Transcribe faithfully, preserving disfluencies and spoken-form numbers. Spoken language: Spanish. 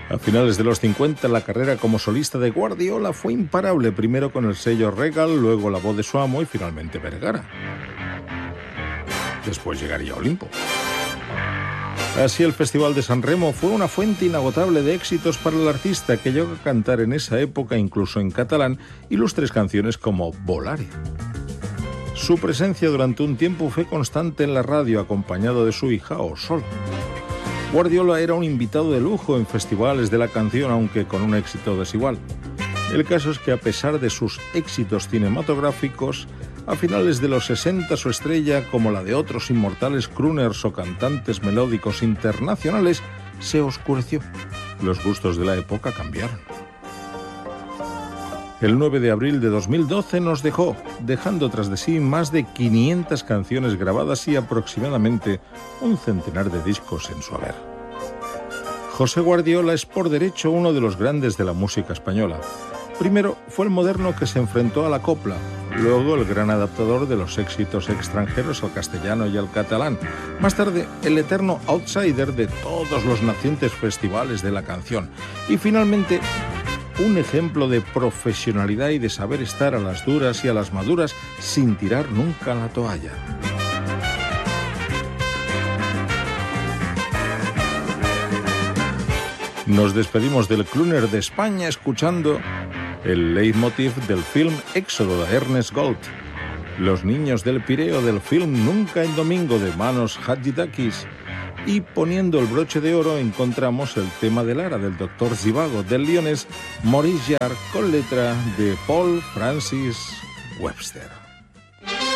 A finales de los cincuenta, la carrera como solista de Guardiola fue imparable, primero con el sello Regal, luego la voz de su amo y finalmente Vergara. Después llegaría Olimpo. Así, el Festival de San Remo fue una fuente inagotable de éxitos para el artista, que llegó a cantar en esa época, incluso en catalán, ilustres canciones como Volare. Su presencia durante un tiempo fue constante en la radio, acompañado de su hija Osol. Guardiola era un invitado de lujo en festivales de la canción, aunque con un éxito desigual. El caso es que, a pesar de sus éxitos cinematográficos, a finales de los sesenta su estrella, como la de otros inmortales crooners o cantantes melódicos internacionales, se oscureció. Los gustos de la época cambiaron. El nueve de abril de dos mil doce nos dejó, dejando tras de sí más de quinientas canciones grabadas y aproximadamente un centenar de discos en su haber. José Guardiola es por derecho uno de los grandes de la música española. Primero fue el moderno que se enfrentó a la copla, luego el gran adaptador de los éxitos extranjeros al castellano y al catalán, más tarde el eterno outsider de todos los nacientes festivales de la canción y finalmente un ejemplo de profesionalidad y de saber estar a las duras y a las maduras sin tirar nunca la toalla. Nos despedimos del crooner de España escuchando el leitmotiv del film Éxodo de Ernest Gold, Los niños del Pireo del film Nunca en Domingo de Manos Hadjidakis, y poniendo el broche de oro encontramos el tema de Lara del doctor Zhivago del lionés Maurice Jarre con letra de Paul Francis Webster.